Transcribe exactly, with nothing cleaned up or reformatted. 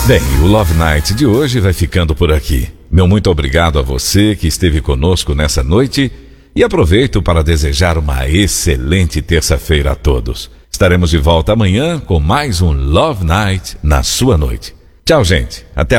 Bem, o Love Night de hoje vai ficando por aqui. Meu muito obrigado a você que esteve conosco nessa noite e aproveito para desejar uma excelente terça-feira a todos. Estaremos de volta amanhã com mais um Love Night na sua noite. Tchau, gente. Até